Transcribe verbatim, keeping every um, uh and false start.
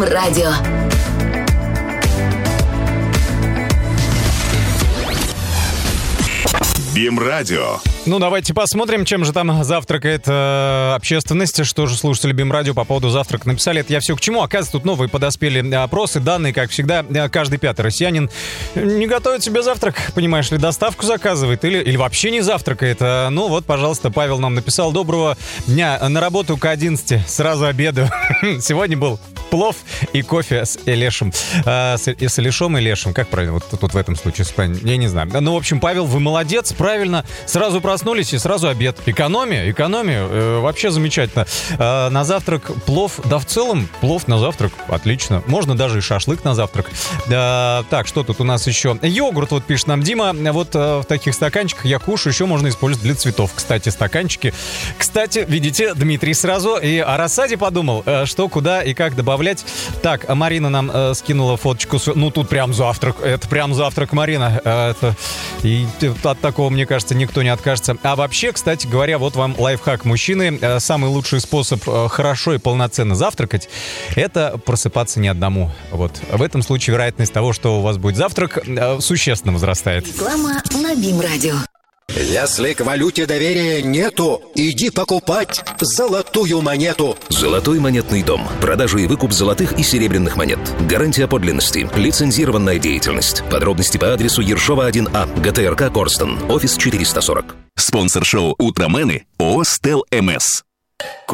Радио. БИМ-радио. Ну, давайте посмотрим, чем же там завтракает э, общественность. Что же слушатели БИМ-радио по поводу завтрака написали. Это я все к чему. Оказывается, тут новые подоспели опросы, данные, как всегда. Каждый пятый россиянин не готовит себе завтрак, понимаешь ли, доставку заказывает или, или вообще не завтракает. Ну вот, пожалуйста, Павел нам написал: доброго дня, на работу к одиннадцати, сразу обедаю. Сегодня был плов и кофе с Элешем. А, с, с Элешом и Лешем. Как правильно? Вот тут в этом случае. Я не знаю. Ну, в общем, Павел, вы молодец, правильно. Сразу проснулись и сразу обед. Экономия, экономия. Э, вообще замечательно. Э, на завтрак плов. Да, в целом, плов на завтрак. Отлично. Можно даже и шашлык на завтрак. Э, так, что тут у нас еще? Йогурт, вот пишет нам Дима. Вот э, в таких стаканчиках я кушаю. Еще можно использовать для цветов. Кстати, стаканчики. Кстати, видите, Дмитрий сразу и о рассаде подумал. Э, что, куда и как добавлять. Так, Марина нам э, скинула фоточку. С... Ну, тут прям завтрак. Это прям завтрак, Марина. Э, это... И от такого, мне кажется, никто не откажется. А вообще, кстати говоря, вот вам лайфхак мужчины. Э, самый лучший способ э, хорошо и полноценно завтракать — это просыпаться не одному. Вот. В этом случае вероятность того, что у вас будет завтрак, э, существенно возрастает. Реклама на БИМ-радио. Если к валюте доверия нету, иди покупать золотую монету. Золотой монетный дом. Продажа и выкуп золотых и серебряных монет. Гарантия подлинности. Лицензированная деятельность. Подробности по адресу Ершова один А, ГТРК Корстон, офис четыреста сорок. Спонсор шоу «Утромены» ООО «Стел МС».